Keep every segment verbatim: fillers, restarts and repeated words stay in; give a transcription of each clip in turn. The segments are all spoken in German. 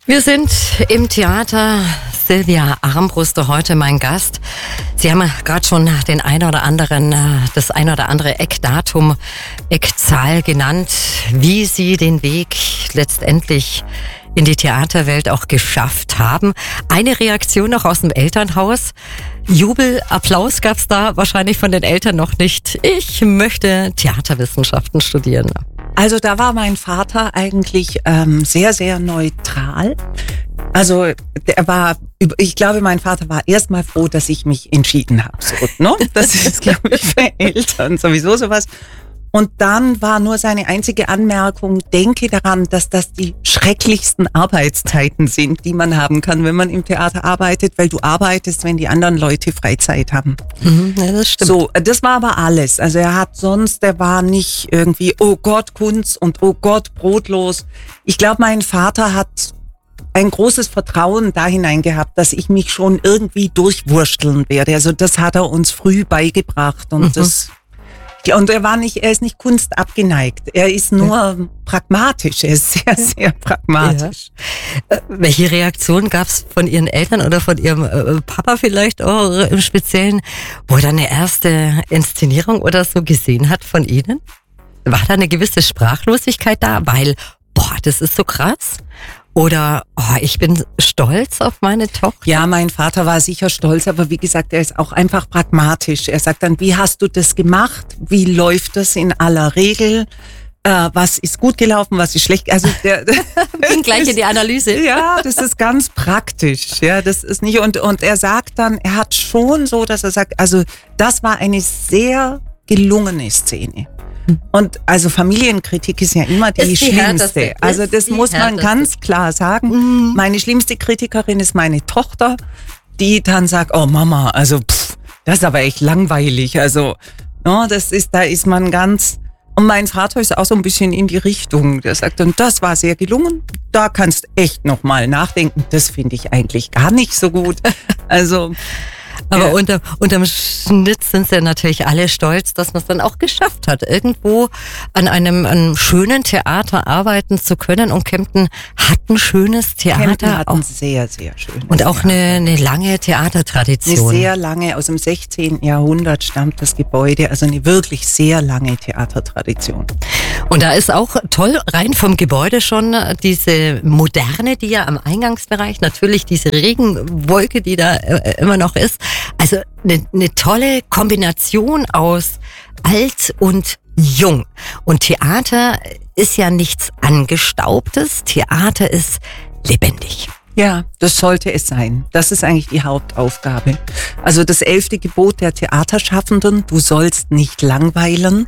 Wir sind im Theater. Sylvia Armbruster heute mein Gast. Sie haben gerade schon den ein oder anderen, das ein oder andere Eckdatum, Eckzahl genannt, wie Sie den Weg letztendlich in die Theaterwelt auch geschafft haben. Eine Reaktion noch aus dem Elternhaus. Jubel, Applaus gab es da wahrscheinlich von den Eltern noch nicht. Ich möchte Theaterwissenschaften studieren. Also da war mein Vater eigentlich ähm, sehr, sehr neutral. Also der war, ich glaube, mein Vater war erstmal froh, dass ich mich entschieden habe. So, ne? Das ist, glaube ich, für Eltern sowieso sowas. Und dann war nur seine einzige Anmerkung, denke daran, dass das die schrecklichsten Arbeitszeiten sind, die man haben kann, wenn man im Theater arbeitet, weil du arbeitest, wenn die anderen Leute Freizeit haben. Mhm, ja, das stimmt. So, das war aber alles. Also er hat sonst, der war nicht irgendwie, oh Gott, Kunst und oh Gott, brotlos. Ich glaube, mein Vater hat ein großes Vertrauen da hinein gehabt, dass ich mich schon irgendwie durchwursteln werde. Also das hat er uns früh beigebracht und mhm. das... Und er war nicht, er ist nicht Kunst abgeneigt. Er ist nur ja. pragmatisch. Er ist sehr, sehr pragmatisch. Ja. Äh, welche Reaktion gab es von Ihren Eltern oder von Ihrem äh, Papa vielleicht auch im Speziellen, wo er eine erste Inszenierung oder so gesehen hat von Ihnen? War da eine gewisse Sprachlosigkeit da? Weil, boah, das ist so krass. Oder, oh, ich bin stolz auf meine Tochter? Ja, mein Vater war sicher stolz, aber wie gesagt, er ist auch einfach pragmatisch. Er sagt dann, wie hast du das gemacht? Wie läuft das in aller Regel? Äh, was ist gut gelaufen, was ist schlecht? Also der, ging gleich in die Analyse. Ja, das ist ganz praktisch. Ja, das ist nicht, und, und er sagt dann, er hat schon so, dass er sagt, also das war eine sehr gelungene Szene. Und also Familienkritik ist ja immer die, die schlimmste. Härteste. Also das muss man härteste. ganz klar sagen. Mhm. Meine schlimmste Kritikerin ist meine Tochter, die dann sagt, oh Mama, also pff, das ist aber echt langweilig. Also no, das ist, da ist man ganz... Und mein Vater ist auch so ein bisschen in die Richtung. Der sagt dann, das war sehr gelungen. Da kannst echt nochmal nachdenken. Das finde ich eigentlich gar nicht so gut. Also... Aber ja. unter, unterm Schnitt sind sie natürlich alle stolz, dass man es dann auch geschafft hat, irgendwo an einem, einem schönen Theater arbeiten zu können. Und Kempten hat ein schönes Theater. Kempten hat ein sehr, sehr schönes Und auch Theater. eine, eine lange Theatertradition. Eine sehr lange, aus dem sechzehnten Jahrhundert stammt das Gebäude, also eine wirklich sehr lange Theatertradition. Und da ist auch toll, rein vom Gebäude schon, diese Moderne, die ja am Eingangsbereich, natürlich diese Regenwolke, die da äh, immer noch ist. Also eine, eine tolle Kombination aus alt und jung. Und Theater ist ja nichts Angestaubtes. Theater ist lebendig. Ja, das sollte es sein. Das ist eigentlich die Hauptaufgabe. Also das elfte Gebot der Theaterschaffenden, du sollst nicht langweilen,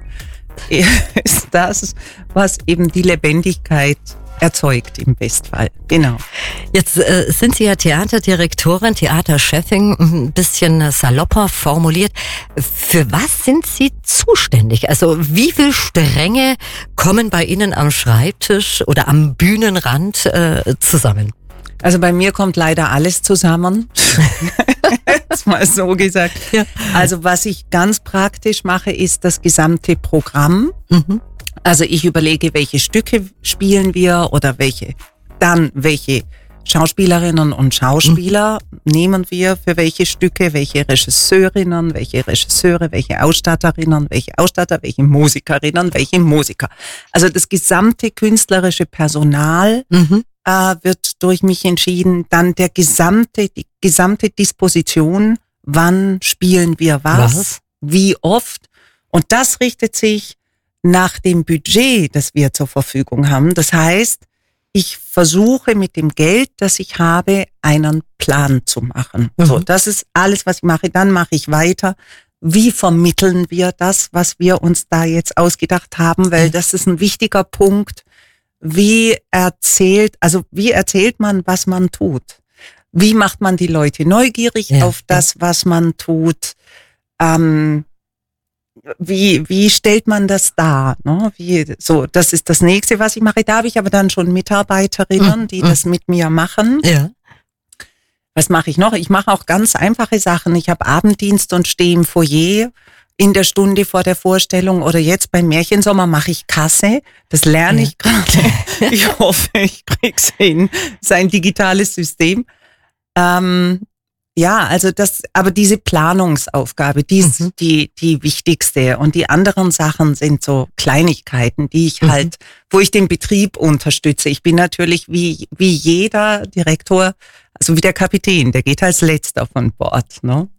ist das, was eben die Lebendigkeit erzeugt im Bestfall. Genau. Jetzt äh, sind Sie ja Theaterdirektorin, Theaterchefin, ein bisschen salopper formuliert. Für was sind Sie zuständig? Also wie viele Stränge kommen bei Ihnen am Schreibtisch oder am Bühnenrand äh, zusammen? Also bei mir kommt leider alles zusammen. Jetzt mal so gesagt. Ja. Also was ich ganz praktisch mache, ist das gesamte Programm. Mhm. Also ich überlege, welche Stücke spielen wir oder welche, dann welche Schauspielerinnen und Schauspieler mhm. nehmen wir für welche Stücke, welche Regisseurinnen, welche Regisseure, welche Ausstatterinnen, welche Ausstatter, welche Musikerinnen, welche Musiker. Also das gesamte künstlerische Personal mhm. äh, wird durch mich entschieden. Dann der gesamte, die gesamte Disposition, wann spielen wir was, was? Wie oft. Und das richtet sich nach dem Budget, das wir zur Verfügung haben. Das heißt, ich versuche mit dem Geld, das ich habe, einen Plan zu machen. Mhm. So, das ist alles, was ich mache. Dann mache ich weiter. Wie vermitteln wir das, was wir uns da jetzt ausgedacht haben? Weil das ist ein wichtiger Punkt. Wie erzählt, also wie erzählt man, was man tut? Wie macht man die Leute neugierig ja, auf das, was man tut? Ähm, Wie, wie stellt man das dar? Ne? Wie, so, das ist das nächste, was ich mache. Da habe ich aber dann schon Mitarbeiterinnen, die mm, mm. das mit mir machen. Ja. Was mache ich noch? Ich mache auch ganz einfache Sachen. Ich habe Abenddienst und stehe im Foyer. in der Stunde vor der Vorstellung oder jetzt beim Märchensommer mache ich Kasse. Das lerne ich gerade. Ich hoffe, ich krieg's hin. Sein digitales System. Ähm, ja, also das, aber diese Planungsaufgabe, die ist mhm. die, die wichtigste. Und die anderen Sachen sind so Kleinigkeiten, die ich mhm. halt, wo ich den Betrieb unterstütze. Ich bin natürlich wie, wie jeder Direktor, also wie der Kapitän, der geht als letzter von Bord, ne?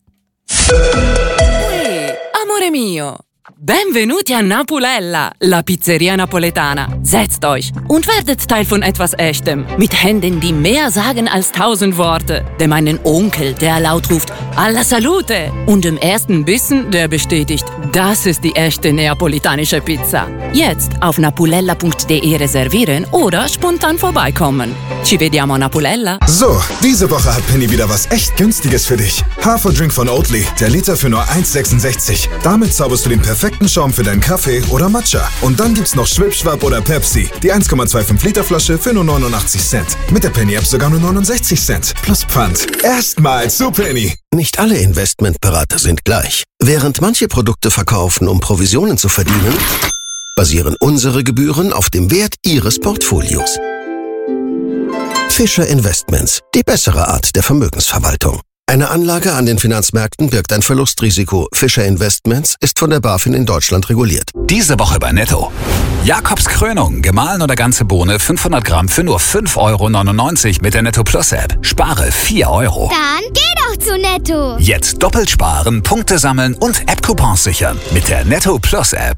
Amore mio, benvenuti a Napulella, la Pizzeria Napoletana. Setzt euch und werdet Teil von etwas Echtem. Mit Händen, die mehr sagen als tausend Worte. Dem einen Onkel, der laut ruft, alla salute. Und dem ersten Bissen, der bestätigt, das ist die echte neapolitanische Pizza. Jetzt auf napulella punkt de reservieren oder spontan vorbeikommen. Ci vediamo a Napulella. So, diese Woche hat Penny wieder was echt Günstiges für dich. Haferdrink von Oatly, der Liter für nur eins sechsundsechzig. Damit zauberst du den perfekten Schaum für deinen Kaffee oder Matcha. Und dann gibt's noch Schwipschwapp oder Pepsi, die eins Komma fünfundzwanzig Liter Flasche für nur neunundachtzig Cent. Mit der Penny-App sogar nur neunundsechzig Cent. Plus Pfand. Erstmals zu Penny. Nicht alle Investmentberater sind gleich. Während manche Produkte verkaufen, um Provisionen zu verdienen, basieren unsere Gebühren auf dem Wert Ihres Portfolios. Fischer Investments, die bessere Art der Vermögensverwaltung. Eine Anlage an den Finanzmärkten birgt ein Verlustrisiko. Fischer Investments ist von der BaFin in Deutschland reguliert. Diese Woche bei Netto. Jakobs Krönung, gemahlen oder ganze Bohne, fünfhundert Gramm für nur fünf Euro neunundneunzig mit der Netto Plus App. Spare vier Euro. Dann geh doch zu Netto. Jetzt doppelt sparen, Punkte sammeln und App-Coupons sichern mit der Netto Plus App.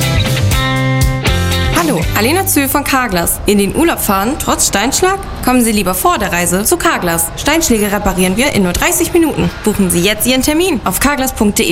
Hallo, Alena Zöhl von Carglass. In den Urlaub fahren, trotz Steinschlag? Kommen Sie lieber vor der Reise zu Carglass. Steinschläge reparieren wir in nur dreißig Minuten. Buchen Sie jetzt Ihren Termin auf carglass punkt de.